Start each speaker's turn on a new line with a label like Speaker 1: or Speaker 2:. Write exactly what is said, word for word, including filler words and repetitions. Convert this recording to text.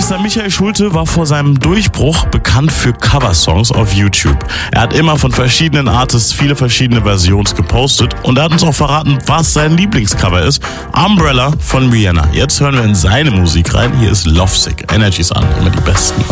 Speaker 1: Mister Michael Schulte war vor seinem Durchbruch bekannt für Coversongs auf YouTube. Er hat immer von verschiedenen Artists viele verschiedene Versions gepostet und er hat uns auch verraten, was sein Lieblingscover ist. Umbrella von Rihanna. Jetzt hören wir in seine Musik rein. Hier ist Lovesick. Energy's an, immer die besten.